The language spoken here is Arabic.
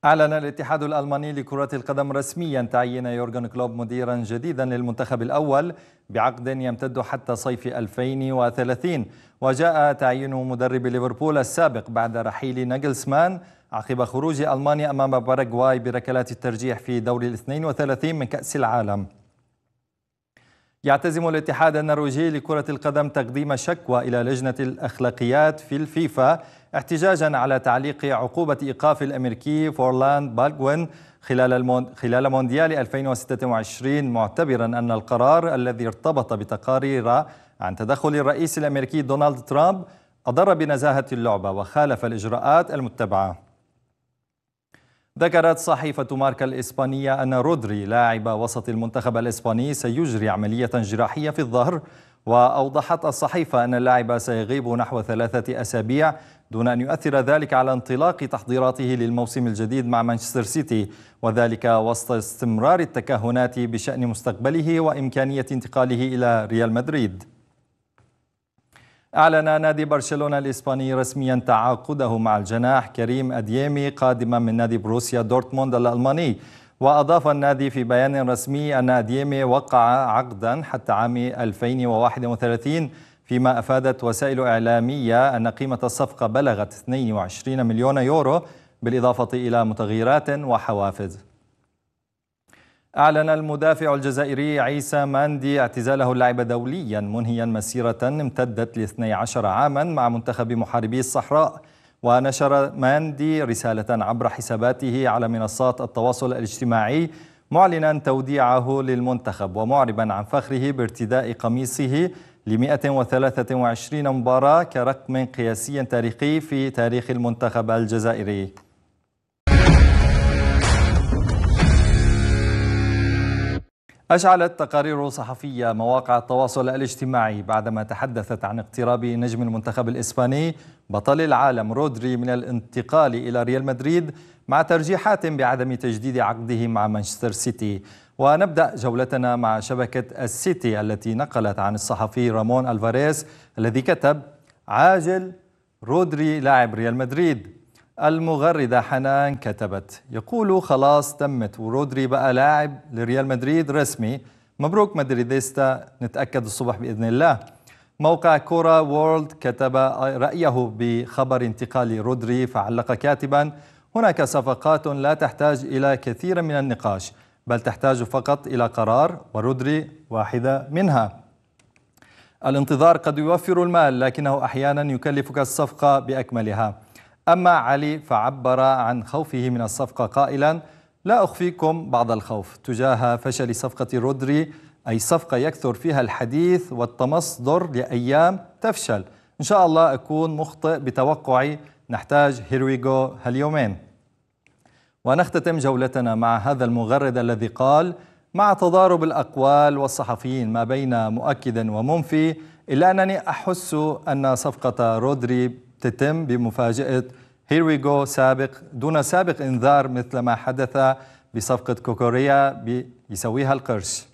أعلن الاتحاد الألماني لكرة القدم رسميا تعيين يورغن كلوب مديرا جديدا للمنتخب الأول بعقد يمتد حتى صيف 2030. وجاء تعيين مدرب ليفربول السابق بعد رحيل ناغلسمان عقب خروج ألمانيا أمام باراغواي بركلات الترجيح في دور 32 من كأس العالم. يعتزم الاتحاد النرويجي لكرة القدم تقديم شكوى إلى لجنة الأخلاقيات في الفيفا احتجاجا على تعليق عقوبة إيقاف الأمريكي فورلاند بالغوين خلال مونديال 2026، معتبرا أن القرار الذي ارتبط بتقارير عن تدخل الرئيس الأمريكي دونالد ترامب أضر بنزاهة اللعبة وخالف الإجراءات المتبعة. ذكرت صحيفة ماركا الإسبانية أن رودري لاعب وسط المنتخب الإسباني سيجري عملية جراحية في الظهر، وأوضحت الصحيفة أن اللاعب سيغيب نحو 3 أسابيع دون أن يؤثر ذلك على انطلاق تحضيراته للموسم الجديد مع مانشستر سيتي، وذلك وسط استمرار التكهنات بشأن مستقبله وإمكانية انتقاله إلى ريال مدريد. أعلن نادي برشلونة الإسباني رسميا تعاقده مع الجناح كريم أديمي قادما من نادي بروسيا دورتموند الألماني. وأضاف النادي في بيان رسمي أن أديمي وقع عقدا حتى عام 2031، فيما أفادت وسائل إعلامية أن قيمة الصفقة بلغت 22 مليون يورو بالإضافة إلى متغيرات وحوافز. أعلن المدافع الجزائري عيسى ماندي اعتزاله اللعب دوليا، منهيا مسيرة امتدت ل12 عاما مع منتخب محاربي الصحراء. ونشر ماندي رسالة عبر حساباته على منصات التواصل الاجتماعي معلنا توديعه للمنتخب، ومعربا عن فخره بارتداء قميصه ل 123 مباراة كرقم قياسي تاريخي في تاريخ المنتخب الجزائري. أشعلت تقارير صحفية مواقع التواصل الاجتماعي بعدما تحدثت عن اقتراب نجم المنتخب الإسباني بطل العالم رودري من الانتقال إلى ريال مدريد، مع ترجيحات بعدم تجديد عقده مع مانشستر سيتي. ونبدأ جولتنا مع شبكة السيتي التي نقلت عن الصحفي رامون ألفاريز الذي كتب: عاجل رودري لاعب ريال مدريد. المغردة حنان كتبت: يقول خلاص تمت ورودري بقى لاعب لريال مدريد رسمي، مبروك مدريديستا، نتأكد الصبح بإذن الله. موقع كورة وورلد كتب رأيه بخبر انتقال رودري، فعلق كاتبا: هناك صفقات لا تحتاج إلى كثير من النقاش، بل تحتاج فقط إلى قرار، ورودري واحدة منها. الانتظار قد يوفر المال، لكنه أحيانا يكلفك الصفقة بأكملها. أما علي فعبر عن خوفه من الصفقة قائلا: لا أخفيكم بعض الخوف تجاه فشل صفقة رودري، أي صفقة يكثر فيها الحديث والتمصدر لأيام تفشل. إن شاء الله أكون مخطئ بتوقعي، نحتاج هيرويغو هاليومين. ونختتم جولتنا مع هذا المغرد الذي قال: مع تضارب الأقوال والصحفيين ما بين مؤكد ومنفي، إلا أنني أحس أن صفقة رودري تتم بمفاجأة هيرويغو دون سابق إنذار، مثل ما حدث بصفقة كوكوريا بيسويها القرش.